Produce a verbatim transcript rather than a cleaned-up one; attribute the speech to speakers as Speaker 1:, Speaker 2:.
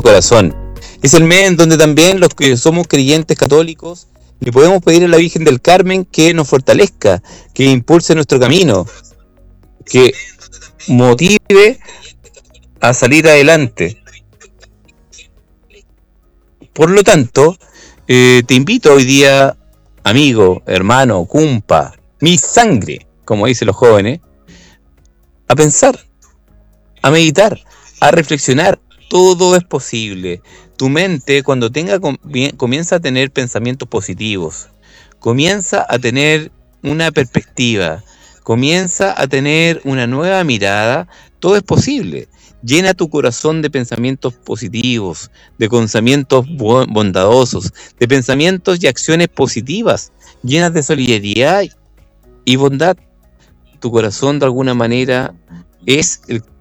Speaker 1: nuestro corazón. Es el mes en donde también los que somos creyentes católicos le podemos pedir a la Virgen del Carmen que nos fortalezca, que impulse nuestro camino, que motive a salir adelante. Por lo tanto, eh, te invito hoy día, amigo, hermano, cumpa, mi sangre, como dicen los jóvenes, a pensar, a meditar, a reflexionar. Todo es posible. Tu mente, cuando tenga comienza a tener pensamientos positivos, comienza a tener una perspectiva, comienza a tener una nueva mirada, todo es posible. Llena tu corazón de pensamientos positivos, de pensamientos bondadosos, de pensamientos y acciones positivas, llenas de solidaridad y bondad. Tu corazón de alguna manera es el